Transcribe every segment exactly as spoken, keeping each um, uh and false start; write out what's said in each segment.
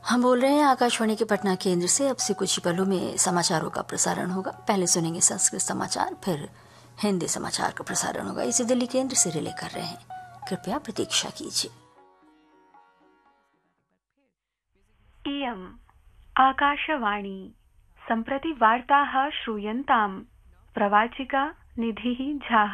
हम बोल रहे हैं आकाशवाणी के पटना केंद्र से। अब से कुछ ही पलों में समाचारों का प्रसारण होगा। पहले सुनेंगे संस्कृत समाचार, फिर हिंदी समाचार का प्रसारण होगा। इसे दिल्ली केंद्र से रिले कर रहे हैं, कृपया प्रतीक्षा कीजिए। इयम् आकाशवाणी, सम्प्रति वार्ताः श्रूयन्ताम्। प्रवाचिका निधिः झाः।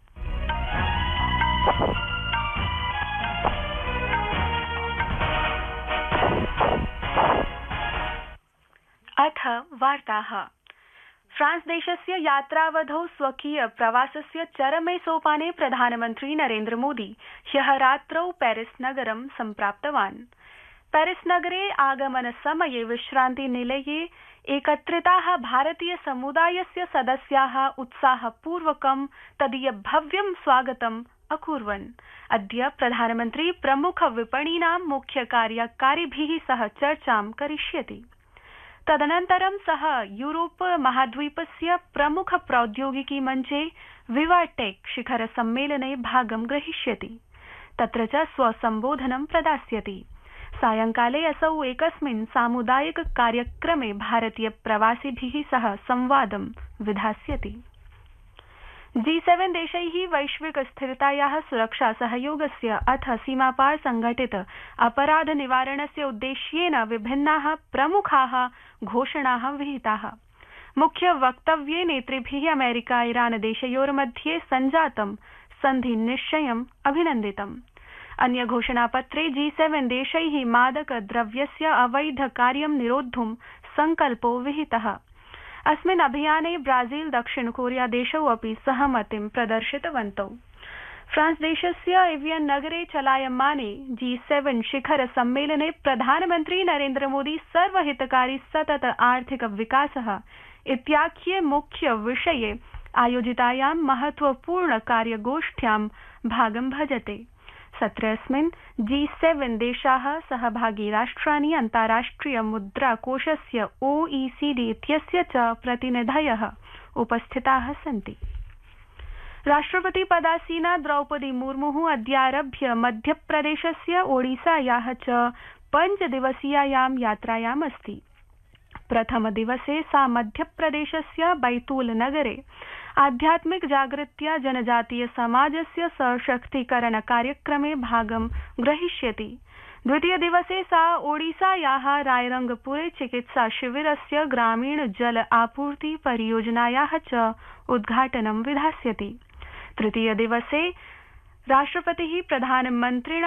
अथ वार्ताः। फ्रांस देशस्य यात्रावधौ स्वकीय प्रवासस्य चरमे सोपाने प्रधानमन्त्री नरेन्द्र मोदी ह्यः रात्रौ पेरिस नगरं सम्प्राप्तवान्। पेरिस नगरे आगमन समये विश्रान्ति निलये एकत्रिताः भारतीय समुदायस्य सदस्याः उत्साहपूर्वकं तदीय भव्यं स्वागतम् अकुर्वन्। अद्य प्रधानमन्त्री प्रमुख विपणीनां मुख्य कार्यकारिभिः सह चर्चां करिष्यति। तदनन्तरं सः यूरोप महाद्वीपस्य प्रमुख प्रौद्योगिकी मञ्चे विवाटेक शिखर सम्मेलने भागं ग्रहीष्यति। तत्र च स्वसम्बोधनं प्रदास्यति। सायंकाले असौ एकस्मिन् सामुदायिक कार्यक्रमे भारतीय प्रवासिभिः सह संवादं विधास्यति। जी सेवन देशैः वैश्विक स्थिरतायाः सुरक्षा सहयोगस्य अथ सीमापार संघटित अपराध निवारणस्य उद्देश्येन विभिन्नाः प्रमुखाः घोषणाः विहिताः। मुख्य वक्तव्ये नेतृभिः अमेरिका ईरान देशयोर्मध्ये सञ्जातं सन्धि निश्चयम् अभिनन्दितम्। अन्य घोषणापत्रे जी सेवन देशैः मादक द्रव्यस्य अवैध कार्यं निरोद्धुं संकल्पो विहितः। अस्मिन् अभियाने ब्राजील दक्षिण कोरिया देशौ अपि सहमतिं प्रदर्शितवन्तौ। फ्रांस देशस्य एवियन नगरे चलायमाने जी सेवन शिखर सम्मेलने प्रधानमन्त्री नरेन्द्र मोदी सर्वहितकारी सतत आर्थिक विकासः इत्याख्ये मुख्य विषये आयोजितायां महत्वपूर्ण कार्यगोष्ठ्यां भागं भजते। सत्रेऽस्मिन् जी सेवन देशाः सहभागी राष्ट्राणि अन्ताराष्ट्रिय मुद्राकोषस्य ओईसीडी इत्यस्य च प्रतिनिधयः उपस्थिताः सन्ति। राष्ट्रपति पदासीना द्रौपदी मुर्मुः अद्यारभ्य मध्यप्रदेशस्य ओडिसायाः च पञ्चदिवसीयायां यात्रायाम् अस्ति। प्रथमदिवसे सा मध्यप्रदेशस्य बैतूल नगरे आध्यात्मिक जागृत्या जनजातीय समाजस्य सशक्तीकरण कार्यक्रमे भागं ग्रहीष्यति। द्वितीय दिवसे सा ओडिसायाः रायरंगपुरे चिकित्सा शिविरस्य ग्रामीण जल आपूर्ति परियोजनायाः च उद्घाटनं विधास्यति। तृतीय दिवसे राष्ट्रपतिः प्रधानमन्त्रिणा